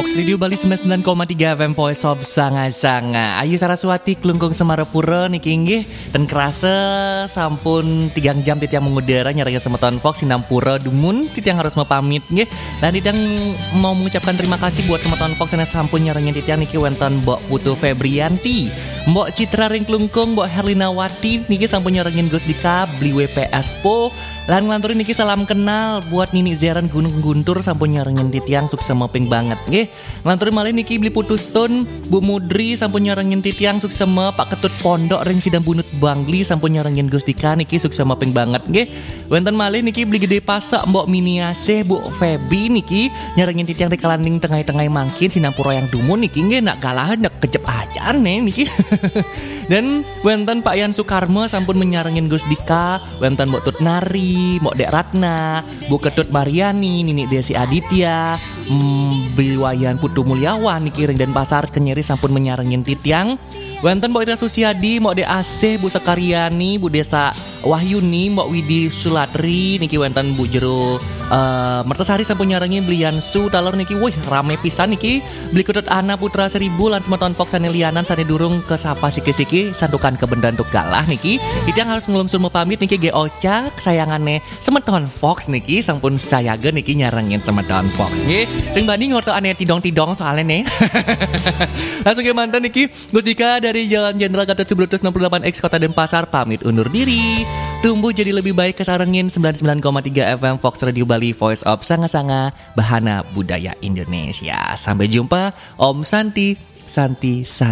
Fox Radio Bali 99,3 FM Voice of Sanga-Sanga. Ayu Saraswati Klungkung Semarapura niki inggih dan kerasa sampun 3 jam titiang mengudara nyaranya semeton Fox Sinampura Dumun titiang harus mau pamit nggih. Dan titiang mau mengucapkan terima kasih buat semeton Fox yang sampun nyaranya titiang niki wonten Mbok Putu Febrianti, Mbok Citra Ring Klungkung, Mbok Herlina Wati niki sampun nyarengin Gus Dika beli WPS Po. Lan ngelanturin niki salam kenal buat Nini Zeran Gunung Guntur sampun nyarengin titiang sukses moping banget nggih. Ngelanturin malih niki beli putus tun Bu Mudri sampun nyarengin titiang sukses Pak Ketut Pondok ring sidang bunut Bangli sampun nyarengin Gus Dika niki sukses moping banget nggih. Wonten malih niki beli gede pasak Mbok Miniase Bu Febi niki nyarengin titiang rekalanding tengah-tengah mangkin Sinampura yang dumun niki nggih nak kalah nak kejep aja nih niki. Dan wonten Pak Yan Sukarmo sampun menyarengin Gus Dika, wonten Mbok Tut Nari, Mbok Dek Ratna, Bu Ketut Mariani, Nini Desi Aditya, Biwayan Putu Mulyawan niki ring Denpasar kenyeri sampun menyarengin titiang. Wonten Mbok Ira Susiadi, Mbok Dek Asih, Bu Sekariani, Bu Desa Wahyuni, Mbok Widi Sulatri niki wonten Bu Jero Mertasari sampun nyarengin belian su talor niki wih rame pisan niki beli Ketut Ana Putra 1000 lan semeton Fox sanelianan sane durung ke sapa siki-siki sandukan kebendan tuk galah niki titiang harus ngelungsur mau pamit niki ge Ocha kesayangane semeton Fox niki sampun sayaga niki nyarengin semeton Fox nggih sing banding ngorto ane tidong-tidong soalnya nih. Langsung ke mantan niki Gus Dika dari Jalan Jenderal Gatot Subroto 68X Kota Denpasar pamit undur diri. Tumbuh jadi lebih baik kesarengin 99,3 FM Fox Radio Bali Voice of Sanga-Sanga Bahana Budaya Indonesia. Sampai jumpa Om Santi.